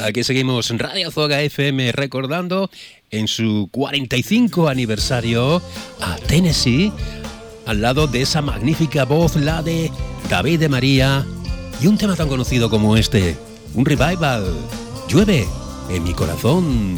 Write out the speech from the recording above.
Aquí seguimos en Radio Azuaga FM recordando en su 45 aniversario a Tennessee, al lado de esa magnífica voz, la de David de María, y un tema tan conocido como este, un revival, Llueve en mi corazón.